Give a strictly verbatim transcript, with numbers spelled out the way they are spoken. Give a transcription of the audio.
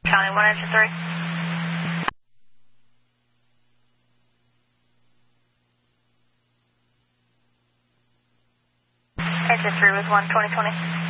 County one engine three. Engine three was one, twenty twenty.